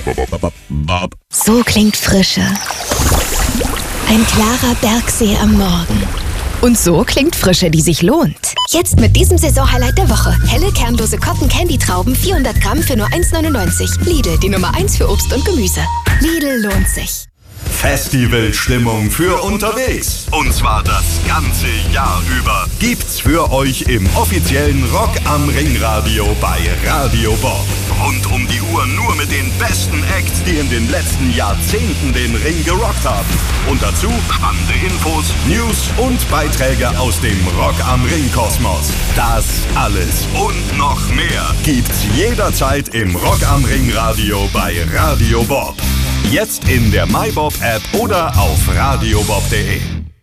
So klingt Frische. Ein klarer Bergsee am Morgen. Und so klingt Frische, die sich lohnt. Jetzt mit diesem Saisonhighlight der Woche. Helle, kernlose Cotton-Candy-Trauben, 400 Gramm für nur 1,99. Lidl, die Nummer 1 für Obst und Gemüse. Lidl lohnt sich. Festivalstimmung für unterwegs. Und zwar das ganze Jahr über. Gibt's für euch im offiziellen Rock am Ring Radio bei Radio Bob. Rund um die Uhr nur mit den besten Acts, die in den letzten Jahrzehnten den Ring gerockt haben. Und dazu spannende Infos, News und Beiträge aus dem Rock am Ring Kosmos. Das alles und noch mehr gibt's jederzeit im Rock am Ring Radio bei Radio Bob. Jetzt in der MyBob-App oder auf radiobob.de.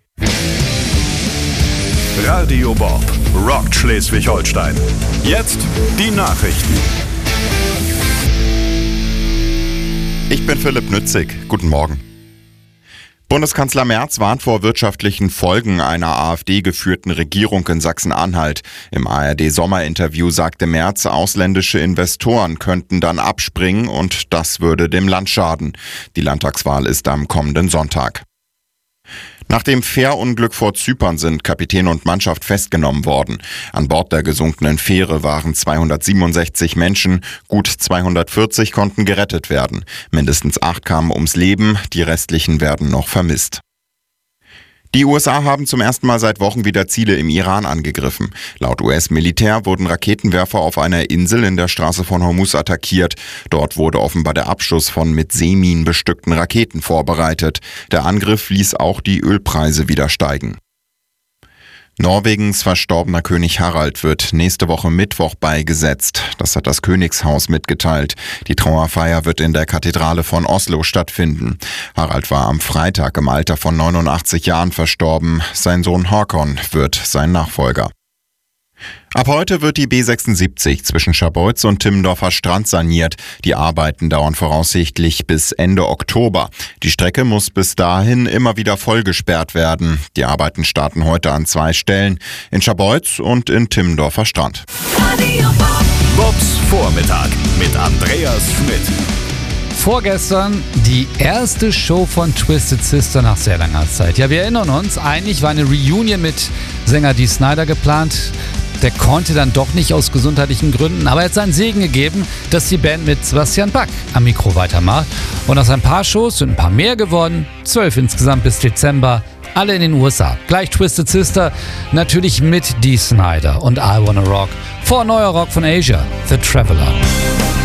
Radio Bob rockt Schleswig-Holstein. Jetzt die Nachrichten. Ich bin Philipp Nützig. Guten Morgen. Bundeskanzler Merz warnt vor wirtschaftlichen Folgen einer AfD-geführten Regierung in Sachsen-Anhalt. Im ARD-Sommerinterview sagte Merz, ausländische Investoren könnten dann abspringen und das würde dem Land schaden. Die Landtagswahl ist am kommenden Sonntag. Nach dem Fährunglück vor Zypern sind Kapitän und Mannschaft festgenommen worden. An Bord der gesunkenen Fähre waren 267 Menschen, gut 240 konnten gerettet werden. Mindestens 8 kamen ums Leben, die restlichen werden noch vermisst. Die USA haben zum ersten Mal seit Wochen wieder Ziele im Iran angegriffen. Laut US-Militär wurden Raketenwerfer auf einer Insel in der Straße von Hormuz attackiert. Dort wurde offenbar der Abschuss von mit Seeminen bestückten Raketen vorbereitet. Der Angriff ließ auch die Ölpreise wieder steigen. Norwegens verstorbener König Harald wird nächste Woche Mittwoch beigesetzt. Das hat das Königshaus mitgeteilt. Die Trauerfeier wird in der Kathedrale von Oslo stattfinden. Harald war am Freitag im Alter von 89 Jahren verstorben. Sein Sohn Håkon wird sein Nachfolger. Ab heute wird die B76 zwischen Scharbeutz und Timmendorfer Strand saniert. Die Arbeiten dauern voraussichtlich bis Ende Oktober. Die Strecke muss bis dahin immer wieder vollgesperrt werden. Die Arbeiten starten heute an 2 Stellen, in Scharbeutz und in Timmendorfer Strand. Bobs Vormittag mit Andreas Schmidt. Vorgestern die erste Show von Twisted Sister nach sehr langer Zeit. Ja, wir erinnern uns, eigentlich war eine Reunion mit Sänger Dee Snider geplant. Der konnte dann doch nicht aus gesundheitlichen Gründen, aber er hat seinen Segen gegeben, dass die Band mit Sebastian Bach am Mikro weitermacht. Und aus ein paar Shows sind ein paar mehr geworden, 12 insgesamt bis Dezember, alle in den USA. Gleich Twisted Sister, natürlich mit Dee Snider und I Wanna Rock. Vor neuer Rock von Asia, The Traveler.